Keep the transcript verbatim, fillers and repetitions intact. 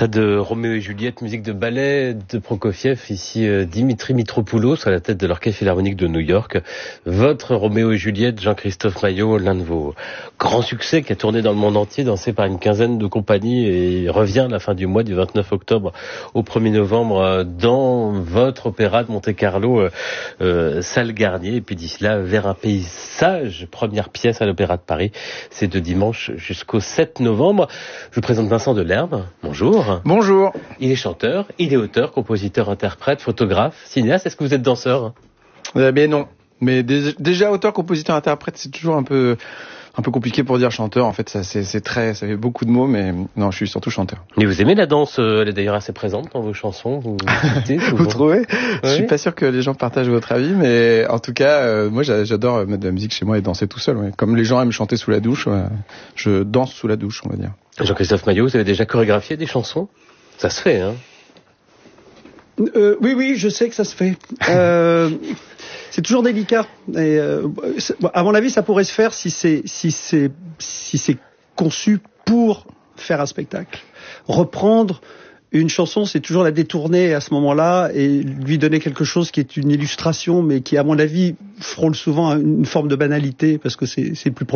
Extrait de Roméo et Juliette, musique de ballet de Prokofiev, ici euh, Dimitri Mitropoulos à la tête de l'Orchestre Philharmonique de New York. Votre Roméo et Juliette, Jean-Christophe Maillot, l'un de vos grands succès qui a tourné dans le monde entier, dansé par une quinzaine de compagnies et revient à la fin du mois, du vingt-neuf octobre au premier novembre euh, dans votre opéra de Monte-Carlo, euh, euh, salle Garnier. Et puis d'ici là, vers un paysage, première pièce à l'Opéra de Paris. C'est de dimanche jusqu'au sept novembre. Je vous présente Vincent Delerme. Bonjour. Bonjour. Il est chanteur, il est auteur, compositeur, interprète, photographe, cinéaste. Est-ce que vous êtes danseur ? euh, Mais non. Mais dé- déjà auteur, compositeur, interprète, c'est toujours un peu un peu compliqué pour dire chanteur. En fait, ça c'est, c'est très, ça fait beaucoup de mots, mais non, je suis surtout chanteur. Mais vous aimez la danse ? Elle est d'ailleurs assez présente dans vos chansons. Vous, écoutez, vous trouvez ? Oui. Je suis pas sûr que les gens partagent votre avis, mais en tout cas, euh, moi, j'adore mettre de la musique chez moi et danser tout seul. Ouais. Comme les gens aiment chanter sous la douche, ouais, je danse sous la douche, on va dire. Jean-Christophe Maillot, vous avez déjà chorégraphié des chansons ? Ça se fait, hein ? Euh, oui, oui, je sais que ça se fait. Euh, c'est toujours délicat. Et, euh, à mon avis, ça pourrait se faire si c'est si c'est si c'est conçu pour faire un spectacle. Reprendre une chanson, c'est toujours la détourner à ce moment-là et lui donner quelque chose qui est une illustration, mais qui, à mon avis, frôle souvent une forme de banalité parce que c'est c'est plus